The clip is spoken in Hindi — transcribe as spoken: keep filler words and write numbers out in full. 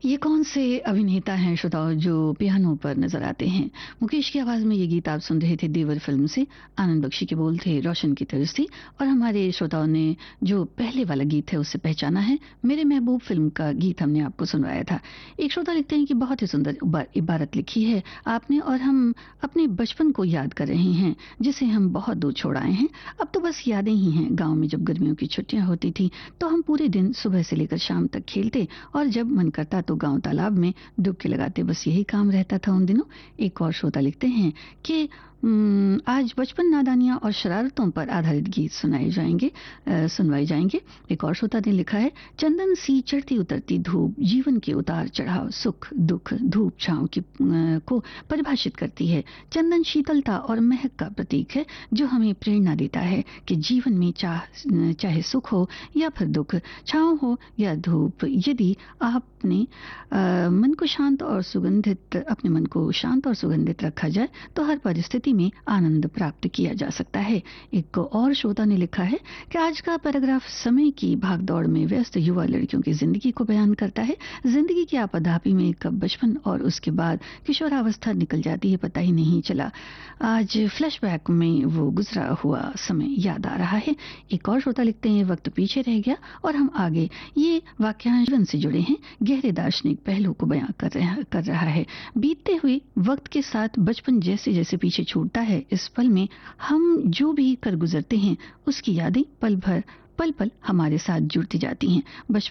ये कौन से अभिनेता हैं श्रोताओं जो पियानो पर नजर आते हैं? मुकेश की आवाज में ये गीत आप सुन रहे थे देवर फिल्म से। आनंद बख्शी के बोल थे, रोशन की तर्ज थी और हमारे श्रोताओं ने जो पहले वाला गीत है उससे पहचाना है। मेरे महबूब फिल्म का गीत हमने आपको सुनवाया था। एक श्रोता लिखते हैं कि बहुत ही सुंदर इबा- इबारत लिखी है आपने और हम अपने बचपन को याद कर रहे हैं जिसे हम बहुत दूर छोड़ आए हैं। अब तो बस यादें ही हैं। गाँव में जब गर्मियों की छुट्टियां होती थी तो हम पूरे दिन सुबह से लेकर शाम तक खेलते और जब मन करता तो गांव तालाब में डुबकी लगाते। बस यही काम रहता था उन दिनों। एक और श्रोता लिखते हैं कि हम्म, आज बचपन नादानियां और शरारतों पर आधारित गीत सुनाए जाएंगे अ, सुनवाए जाएंगे। एक और श्रोता ने लिखा है, चंदन सी चढ़ती उतरती धूप जीवन के उतार चढ़ाव सुख दुख धूप छांव की अ, को परिभाषित करती है। चंदन शीतलता और महक का प्रतीक है जो हमें प्रेरणा देता है कि जीवन में चाह चाहे सुख हो या फिर दुख, छांव हो या धूप, यदि आपने अ, मन को शांत और सुगंधित अपने मन को शांत और सुगंधित रखा जाए तो हर परिस्थिति में आनंद प्राप्त किया जा सकता है। एक और श्रोता ने लिखा है कि आज का पैराग्राफ समय की भागदौड़ में व्यस्त युवा लड़कियों की जिंदगी को बयान करता है। जिंदगी की आपाधापी में कब बचपन और उसके बाद किशोरावस्था निकल जाती है पता ही नहीं चला। आज फ्लैशबैक में वो गुजरा हुआ समय याद आ रहा है। एक और श्रोता लिखते हैं, वक्त पीछे रह गया और हम आगे। ये वाक्यांश जीवन से जुड़े हैं, गहरे दार्शनिक पहलू को बयां कर रहा कर रहा है। बीतते हुए वक्त के साथ बचपन जैसे जैसे पीछे छूटता है, इस पल में हम जो भी कर गुजरते हैं उसकी यादें पल भर पल पल हमारे साथ जुड़ती जाती हैं। बचपन